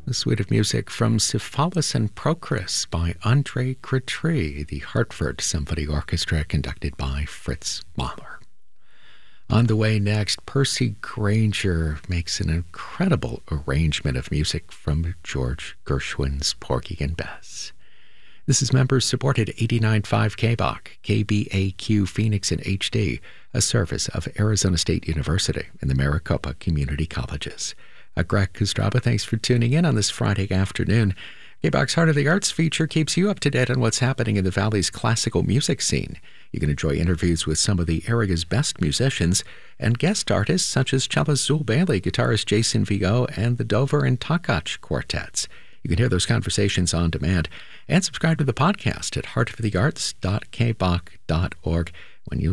A suite of music from Cephalus and Procris by André Gratry, the Hartford Symphony Orchestra conducted by Fritz Mahler. On the way next, Percy Grainger makes an incredible arrangement of music from George Gershwin's Porgy and Bess. This is members-supported 89.5 KBOC, KBAQ Phoenix in HD, a service of Arizona State University and the Maricopa Community Colleges. Greg Kostraba, thanks for tuning in on this Friday afternoon. KBOC's Heart of the Arts feature keeps you up to date on what's happening in the Valley's classical music scene. You can enjoy interviews with some of the area's best musicians and guest artists such as cellist Zul Bailey, guitarist Jason Vigo, and the Dover and Takach quartets. You can hear those conversations on demand and subscribe to the podcast at heartofthearts.kbok.org.